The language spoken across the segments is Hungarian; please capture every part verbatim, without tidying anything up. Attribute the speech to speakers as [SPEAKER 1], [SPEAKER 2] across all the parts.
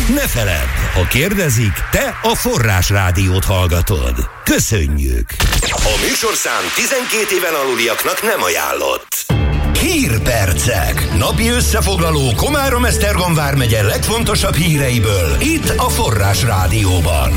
[SPEAKER 1] Ne feledd, ha kérdezik, te a Forrás Rádiót hallgatod. Köszönjük! A műsorszám tizenkét éven aluliaknak nem ajánlott. Hírpercek. Napi összefoglaló Komárom-Esztergom vármegye legfontosabb híreiből itt a Forrás Rádióban.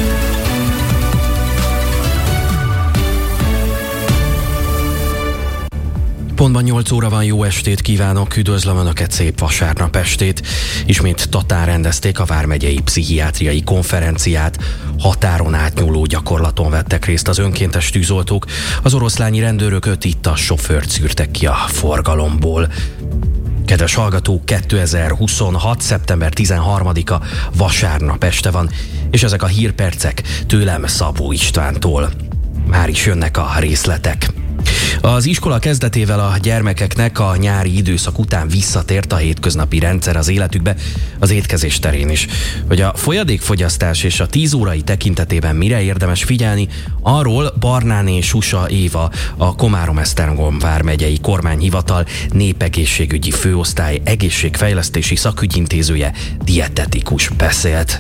[SPEAKER 2] Pontban nyolc óra van, jó estét kívánok, üdvözlöm Önöket, szép vasárnap estét. Ismét Tatán rendezték a vármegyei pszichiátriai konferenciát. Határon átnyúló gyakorlaton vettek részt az önkéntes tűzoltók. Az oroszlányi rendőrök öt ittas sofőrt szűrtek ki a forgalomból. Kedves hallgatók, kétezer-huszonhat. szeptember tizenharmadika vasárnap este van, és ezek a hírpercek tőlem, Szabó Istvántól. Már is jönnek a részletek. Az iskola kezdetével a gyermekeknek a nyári időszak után visszatért a hétköznapi rendszer az életükbe, az étkezés terén is. Hogy a folyadékfogyasztás és a tíz órai tekintetében mire érdemes figyelni, arról Barnáné Susa Éva, a Komárom-Esztergom vármegyei kormányhivatal népegészségügyi főosztály egészségfejlesztési szakügyintézője, dietetikus beszélt.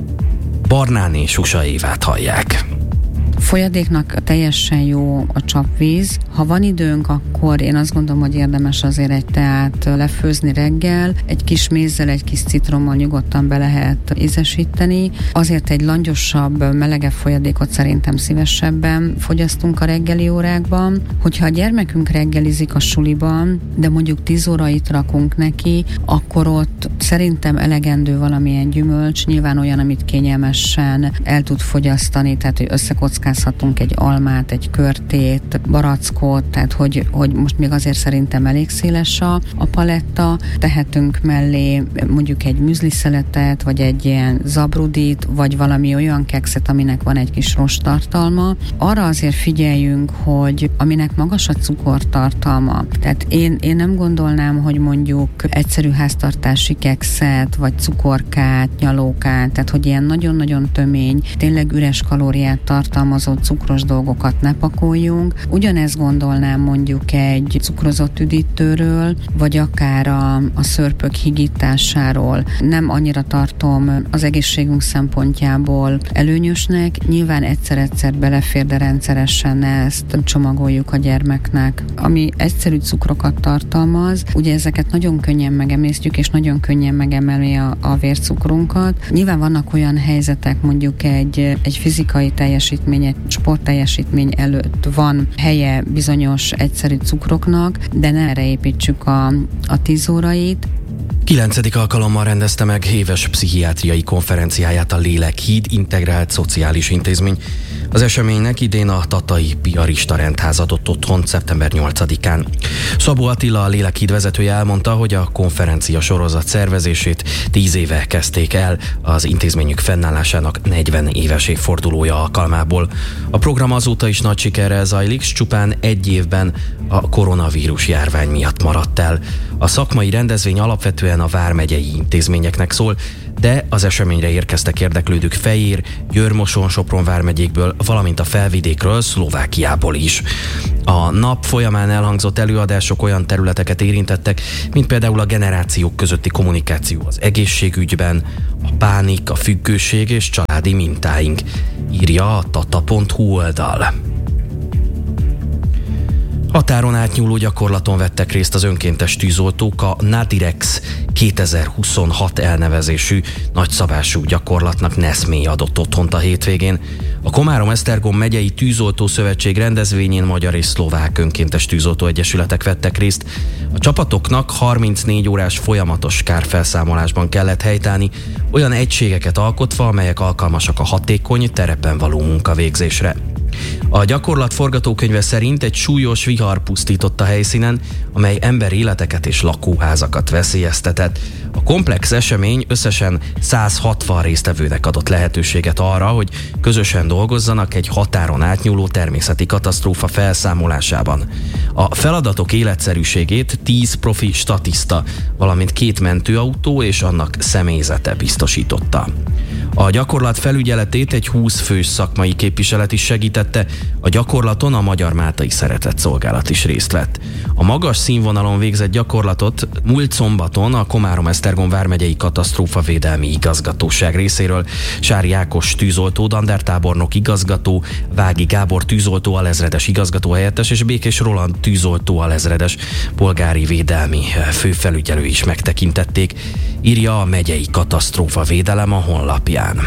[SPEAKER 2] Barnáné Susa Évát hallják.
[SPEAKER 3] Folyadéknak teljesen jó a csapvíz. Ha van időnk, akkor én azt gondolom, hogy érdemes azért egy teát lefőzni reggel, egy kis mézzel, egy kis citrommal nyugodtan be lehet ízesíteni. Azért egy langyosabb, melegebb folyadékot szerintem szívesebben fogyasztunk a reggeli órákban. Hogyha a gyermekünk reggelizik a suliban, de mondjuk tíz órait rakunk neki, akkor ott szerintem elegendő valamilyen gyümölcs, nyilván olyan, amit kényelmesen el tud fogyasztani, tehát hogy összekockázhatunk egy almát, egy körtét, barackot, tehát hogy, hogy most még azért szerintem elég széles a, a paletta, tehetünk mellé mondjuk egy müzliszeletet, vagy egy ilyen zabrudit, vagy valami olyan kekszet, aminek van egy kis rosttartalma. Arra azért figyeljünk, hogy aminek magas a cukortartalma, tehát én, én nem gondolnám, hogy mondjuk egyszerű háztartási kekszet, vagy cukorkát, nyalókát, tehát hogy ilyen nagyon-nagyon tömény, tényleg üres kalóriát tartalmazó cukros dolgokat ne pakoljunk. Ugyanezt gondolnám mondjuk egy cukrozott üdítőről, vagy akár a, a szörpök higításáról. Nem annyira tartom az egészségünk szempontjából előnyösnek. Nyilván egyszer-egyszer belefér, de rendszeresen ezt csomagoljuk a gyermeknek. Ami egyszerű cukrokat tartalmaz, ugye ezeket nagyon könnyen megemésztjük, és nagyon könnyen megemeli a, a vércukrunkat. Nyilván vannak olyan helyzetek, mondjuk egy, egy fizikai teljesítmény, egy sportteljesítmény előtt van helye bizonyos egyszerű cukroknak, de ne erre építsük a, a tíz órait.
[SPEAKER 2] Kilencedik alkalommal rendezte meg éves pszichiátriai konferenciáját a Lélekhíd Integrált Szociális Intézmény. Az eseménynek idén a Tatai Piarista Rendház adott otthont szeptember nyolcadikán. Szabó Attila, a Lélekhíd vezetője elmondta, hogy a konferencia sorozat szervezését tíz éve kezdték el az intézményük fennállásának negyven éves évfordulója alkalmából. A program azóta is nagy sikerrel zajlik, s csupán egy évben a koronavírus járvány miatt maradt el. A szakmai rendezvény alapvetően a vármegyei intézményeknek szól, de az eseményre érkeztek érdeklődők Fejér, Győr-Moson, Sopron vármegyékből, valamint a felvidékről, Szlovákiából is. A nap folyamán elhangzott előadások olyan területeket érintettek, mint például a generációk közötti kommunikáció az egészségügyben, a pánik, a függőség és családi mintáink, írja a tata pont hu oldal. Határon átnyúló gyakorlaton vettek részt az önkéntes tűzoltók a Nadirex kétezer-huszonhat elnevezésű nagyszabású gyakorlatnak Neszmély adott otthont a hétvégén. A Komárom-Esztergom megyei tűzoltó szövetség rendezvényén magyar és szlovák önkéntes tűzoltó egyesületek vettek részt. A csapatoknak harmincnégy órás folyamatos kárfelszámolásban kellett helytállni, olyan egységeket alkotva, amelyek alkalmasak a hatékony, terepen való munkavégzésre. A gyakorlat forgatókönyve szerint egy súlyos vihar pusztított a helyszínen, amely emberéleteket és lakóházakat veszélyeztetett. A komplex esemény összesen száz hatvan résztvevőnek adott lehetőséget arra, hogy közösen dolgozzanak egy határon átnyúló természeti katasztrófa felszámolásában. A feladatok életszerűségét tíz profi statiszta, valamint két mentőautó és annak személyzete biztosította. A gyakorlat felügyeletét egy húsz fős szakmai képviselet is segítette, a gyakorlaton a Magyar Máltai Szeretett Szolgálat is részt vett. A magas színvonalon végzett gyakorlatot múlt szombaton a Komárom-Esztergom vármegyei katasztrófavédelmi igazgatóság részéről Sári Ákos tűzoltó, dandártábornok igazgató, Vági Gábor tűzoltó alezredes igazgató helyettes és Békés Roland tűzoltó alezredes polgári védelmi főfelügyelő is megtekintették, írja a megyei katasztrófavédelem a honlapján.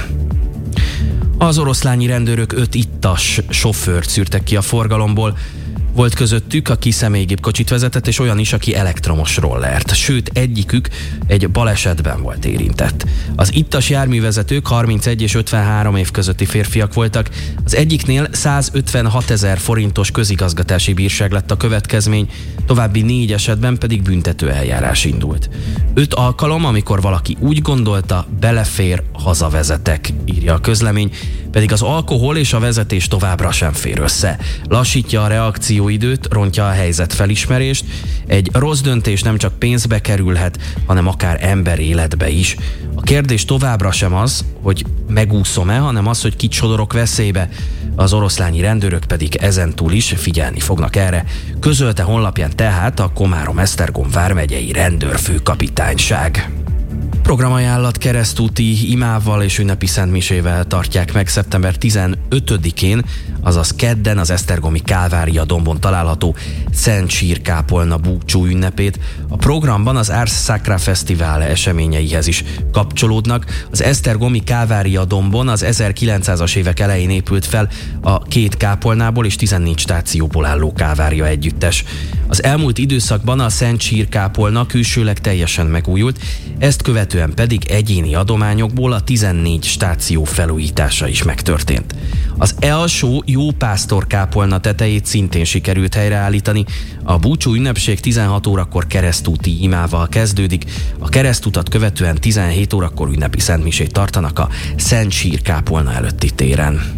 [SPEAKER 2] Az oroszlányi rendőrök öt ittas sofőrt szűrtek ki a forgalomból. Volt közöttük, aki személygépkocsit vezetett, és olyan is, aki elektromos rollert. Sőt, egyikük egy balesetben volt érintett. Az ittas járművezetők harmincegy és ötvenhárom év közötti férfiak voltak. Az egyiknél százötvenhat ezer forintos közigazgatási bírság lett a következmény, további négy esetben pedig büntető eljárás indult. Öt alkalom, amikor valaki úgy gondolta, belefér, hazavezetek, írja a közlemény, pedig az alkohol és a vezetés továbbra sem fér össze. Lassítja a reakcióidőt, rontja a helyzet felismerést. Egy rossz döntés nem csak pénzbe kerülhet, hanem akár emberéletbe is. A kérdés továbbra sem az, hogy megúszom-e, hanem az, hogy kit sodorok veszélybe. Az oroszlányi rendőrök pedig ezentúl is figyelni fognak erre. Közölte honlapján tehát a Komárom-Esztergom vármegyei rendőrfőkapitányság. Programajánlat keresztúti imával és ünnepi szentmisével tartják meg szeptember tizenötödikén, azaz kedden az esztergomi Kálvária dombon található Szent Sír kápolna búcsú ünnepét. A programban az Ars Sacra Fesztivál eseményeihez is kapcsolódnak. Az esztergomi Kálvária dombon az ezerkilencszázas évek elején épült fel a két kápolnából és tizennégy stációból álló Kálvária együttes. Az elmúlt időszakban a Szent Sír kápolna külsőleg teljesen megújult, ezt követően pedig egyéni adományokból a tizennégy stáció felújítása is megtörtént. Az első Jó Pásztor kápolna tetejét szintén sikerült helyreállítani. A búcsú ünnepség tizenhat órakor keresztúti imával kezdődik, a keresztutat követően tizenhét órakor ünnepi szentmisét tartanak a Szent Sír kápolna előtti téren.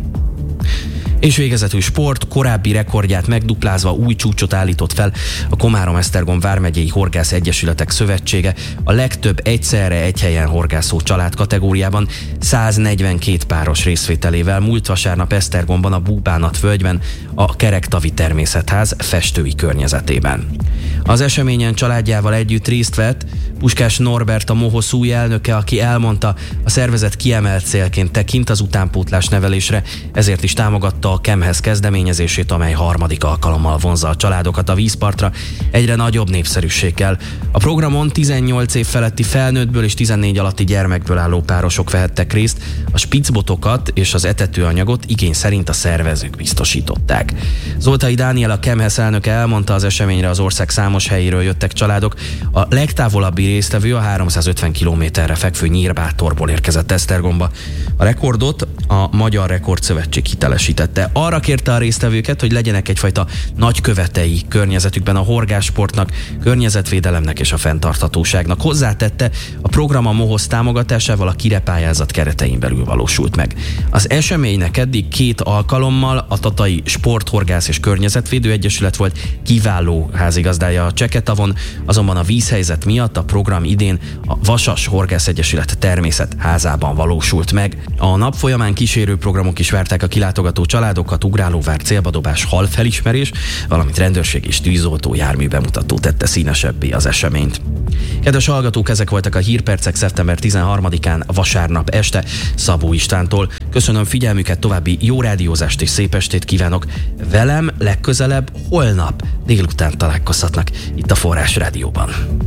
[SPEAKER 2] És végezetül sport, korábbi rekordját megduplázva új csúcsot állított fel a Komárom-Esztergom vármegyei Horgász Egyesületek Szövetsége. A legtöbb egyszerre egy helyen horgászó család kategóriában száznegyvenkét páros részvételével múlt vasárnap Esztergomban a Búbánat völgyben a Kerektavi Természetház festői környezetében. Az eseményen családjával együtt részt vett Puskás Norbert, a Mohosz új elnöke, aki elmondta, a szervezet kiemelt célként tekint az utánpótlás nevelésre, ezért is támogatta a Kemhez kezdeményezését, amely harmadik alkalommal vonzza a családokat a vízpartra egyre nagyobb népszerűséggel. A programon tizennyolc év feletti felnőttből és tizennégy alatti gyermekből álló párosok vehettek részt, a spicbotokat és az etetőanyagot igény szerint a szervezők biztosították. Zoltai Dániel, a Kemhez elnöke elmondta, az eseményre az ország számos helyéről jöttek családok. A legtávolabbi résztvevő a háromszázötven kilométerre fekvő Nyírbátorból érkezett Esztergomba. A rekordot a Magyar Rekordszövetség hitelesítette. Arra kérte a résztvevőket, hogy legyenek egyfajta nagykövetei környezetükben a horgászsportnak, környezetvédelemnek és a fenntarthatóságnak. Hozzátette, a program a Mohosz támogatásával a kirepályázat keretein belül valósult meg. Az eseménynek eddig két alkalommal a Tatai Sporthorgász és Környezetvédő Egyesület volt kiváló házigazdája a Cseketavon, azonban a vízhelyzet miatt a program idén a Vasas Horgász Egyesület természetházában valósult meg. A nap folyamán kísérő programok is várták a kilátogató családokat, ugrálóvár, célbadobás, halfelismerés, valamint rendőrség és tűzoltó jármű bemutató tette színesebbé az eseményt. Kedves hallgatók, ezek voltak a hírpercek szeptember tizenharmadikán vasárnap este Szabó Istvántól. Köszönöm figyelmüket, további jó rádiózást és szép estét kívánok. Velem legközelebb holnap délután találkozhatnak itt a Forrás Rádióban.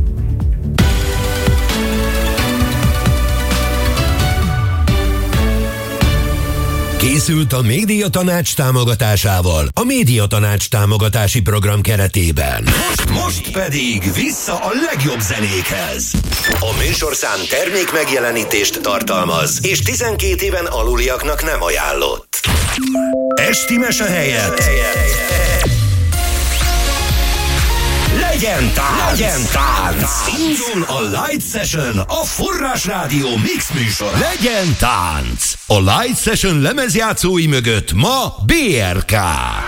[SPEAKER 1] Készült a Médiatanács támogatásával a Médiatanács támogatási program keretében. Most, most pedig vissza a legjobb zenékhez. A műsorszám termék megjelenítést tartalmaz, és tizenkét éven aluliaknak nem ajánlott. Esti mese helyett legyen tánc! Legyen tánc! Indul a Light Session, a Forrás Rádió mix műsor. Legyen tánc! A Light Session lemezjátszói mögött ma bé er ká.